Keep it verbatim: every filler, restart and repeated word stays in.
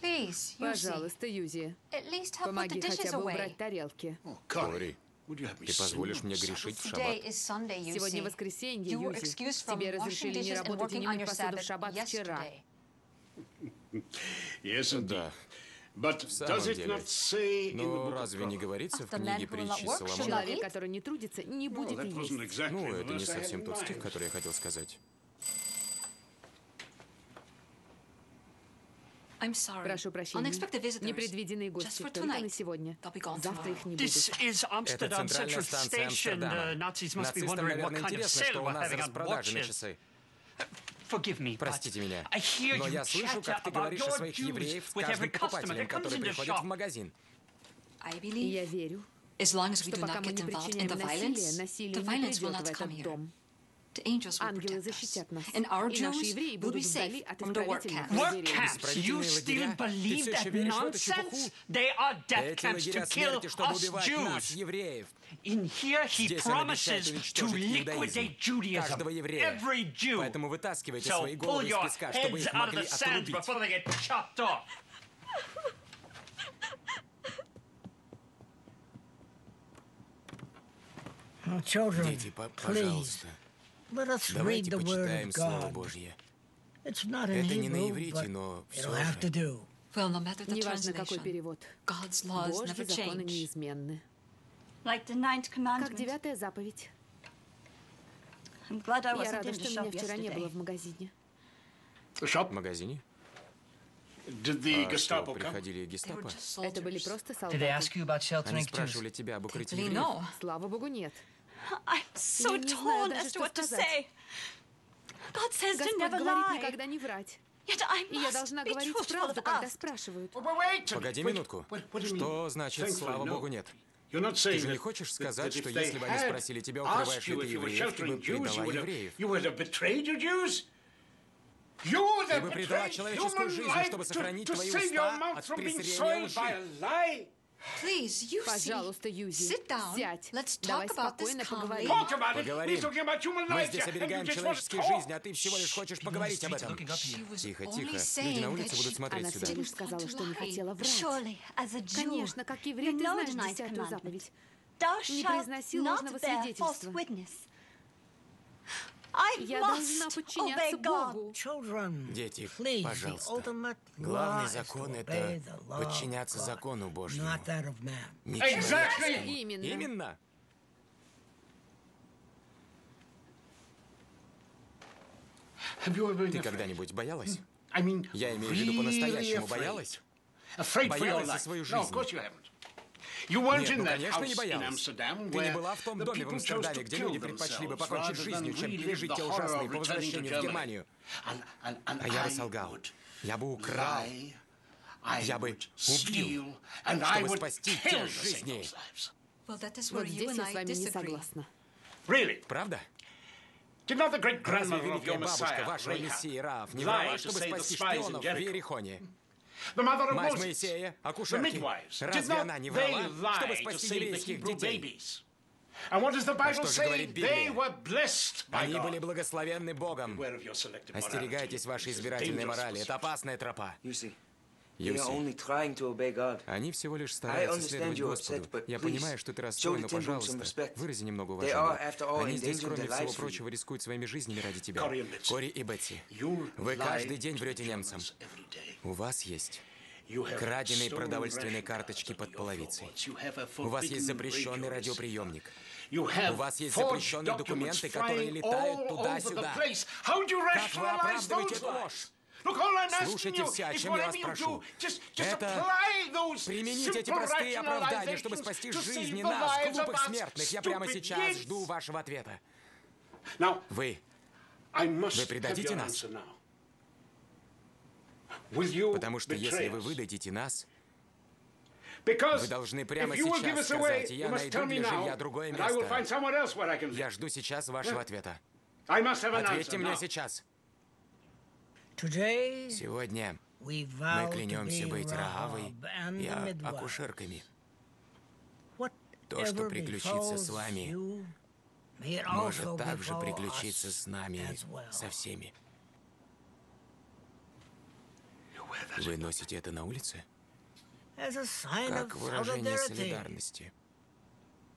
Please, Yuzi. Пожалуйста, Юзи, At least help put the помоги dishes хотя бы away. убрать тарелки. Кори, ты позволишь мне грешить в Today шаббат? is Sunday, Yuzi. Сегодня воскресенье, You were Юзи. excused from Тебе washing разрешили не dishes and работать и не working on мыть your посуду в Sabbath шаббат вчера. yesterday. Да, в самом деле. Но разве не говорится в книге притчи Соломона? Человек, который не трудится, не будет и есть. Ну, это не совсем тот стих, который я хотел сказать. I'm sorry. Прошу прощения. Unexpected visitors. Непредвиденные Just гости for только на tonight. сегодня. They'll be gone Завтра их tomorrow. не This будет. is Это Amsterdam центральная Central станция Station. The Амстердама. Nazis must be Нацистам, wondering наверное, what kind of интересно, sale что у we're нас having on распродажи на watches. часы. Forgive me, but Простите меня, I hear но you я слышу, chatter как ты about говоришь о your своих Jews евреев с with каждым every customer покупателем, that comes который in the приходит в shop. магазин. I И believe, я верю, as long as we что do пока not мы get не involved in причиняем the насилие, violence, the насилие не violence will придет not в come этот here. дом. The angels will Ангелы protect us, защитят нас. and our И наши Jews евреи will будут be вдали safe от from the work исправительных camps. Work лагерей. camps? You Исправительные still лагеря? Ты believe все that еще веришь в эту чепуху? nonsense? They are death Эти camps to лагеря kill смерти, чтобы us убивать нас, Jews. евреев. In here, he Здесь он обещает promises to уничтожить иудаизм, liquidate Judaism. каждого еврея. Every Jew. Поэтому вытаскивайте So свои pull головы из your песка, чтобы heads их out of могли the sands отрубить. before they get chopped off. Oh, children, Дети, по- please, пожалуйста, let us read давайте the Word почитаем of Слово God. Божье. It's not in Это не на Hebrew, иврите, but но все it'll have to же. do. Well, no matter the Неважно, какой translation, перевод. God's laws Божьи never законы change. неизменны. Like the ninth Как commandment. девятая заповедь. I'm glad I Я wasn't рада, in что the меня shop вчера не было yesterday. в магазине. В магазине? Did the А что, Gestapo come? приходили They were гестапо? just Это были soldiers. просто Did they ask солдаты. you about sheltering Они Jews? спрашивали тебя об укрытии Thankfully, евреев? no. Слава богу, нет. I'm so Я не знаю torn даже, as to что what to сказать. say. God says to Господь never говорит lie. никогда не врать. Yet I И я must должна be говорить truthful правду, if когда asked. спрашивают. Погоди минутку. Что значит «слава Богу» нет? You're not Ты saying же не that- хочешь that- сказать, that что if they если бы они had спросили тебя, asked укрываешь ли you ты if you were евреев, ты бы sheltering Jews, you предала would have- евреев? you would have betrayed your Jews? You would Ты have бы предала betrayed человеческую human жизнь, life чтобы to- сохранить to твои save your уста mouth от from being презрения soiled by a лжи. lie? Please, you Пожалуйста, Юзи, sit down. сядь. Let's Давай talk about this спокойно calmly. поговорим. Talk about it. Поговорим. We're talking about human Мы lives, здесь and you оберегаем just want to человеческие talk. жизни, а ты всего лишь хочешь поговорить об этом. She was Тихо, only тихо. Люди saying на улице that будут she- смотреть Она сюда. всего лишь сказала, что не хотела врать. Surely, as a Jew, Конечно, как еврей, you ты know знаешь the ninth десятую commandment. заповедь. Thou Не shalt произноси not ложного bear false свидетельства. witness. I Я должна must подчиняться obey God. Богу. Children, Дети, please, the пожалуйста. ultimate Главный law is to закон — obey это the law of подчиняться God, закону Божьему. not that of man. Не Exactly. человеческому. Именно. Именно. Have you ever been Ты afraid? когда-нибудь боялась? I mean, Я имею в виду really по-настоящему. afraid. Боялась? Afraid for your Боялась за life. свою No, of жизнь. course you haven't. You weren't Нет, in ну, that конечно, не house in боялась. Amsterdam Ты не where была в том the доме в people chose Амстердаме, to где kill люди предпочли бы themselves покончить rather жизнью, than чем relive пережить the те horror ужасные of по returning to возвращению в Germany. Германию. And- and- and А я бы I солгал. would Я бы украл, lie, I Я бы would убил, steal, and I чтобы would спасти kill те to save жизни. those lives. Well, that is Вот where you здесь and я с I вами не disagree. согласна. Really? Правда? Did not the Разве great-grandmother of великая your бабушка Messiah, вашего Rahab, мессии Раав не lie врала, to чтобы save the спасти spies in шпионов в Jericho? Иерихоне? The mother of Мать Moses, Моисея, the акушерки. midwives, did Разве она not не they врала, чтобы lie to спасти save the еврейских Hebrew детей? babies? And what does the Bible что же say? говорит Библия? They were blessed by Они были God. благословенны Богом. Beware of your selective Остерегайтесь morality. вашей It's a избирательной dangerous морали. pursuit. Это опасная тропа. You see, they are Юси, only trying to obey God. они всего лишь I стараются understand следовать you're Господу. upset, but Я please, понимаю, что ты show расстроен, the но, Timberwolves some пожалуйста, respect. вырази немного They are, уважения. after all, Они здесь, endangering кроме their всего lives for прочего, рискуют своими жизнями ради тебя. Кори и Бетси. Кори и Бетси, You вы lie каждый день to врете немцам. Germans every day. У вас есть You have краденые stolen продовольственные ration карточки cards под under your половицей. floorboards. You have a У вас есть forbidden запрещенный radio радиоприемник. You have У вас есть forged запрещенные документы, documents которые flying летают all over туда-сюда. the place. How do you Как вы rationalize оправдываете those эту lies? ложь? Look, all I'm asking Слушайте you все, о is чем я вас whatever you прошу. do, just, just Это apply those примените эти simple простые оправдания, чтобы rationalizations спасти to жизни save the нас, lives of глупых us смертных. Я прямо stupid сейчас kids. жду вашего ответа. Now, Вы, I must Вы have предадите your нас? answer now. Will you потому что betray если вы us? выдадите нас, Because вы должны прямо if you will give сейчас us away, сказать, и я you must найду tell me для жилья now, другое and I will find место. somewhere else where I can live. Я жду сейчас вашего ответа. I must have an Ответьте answer мне now. сейчас. Today, Сегодня we мы vow to клянемся be быть Раавой Rahab and и the midwife. акушерками. То, что Whatever приключится с befalls вами, you, may it может also также befall приключиться us с нами, as well. со всеми. You wear Вы носите это на улице? As a sign Как of выражение solidarity. солидарности.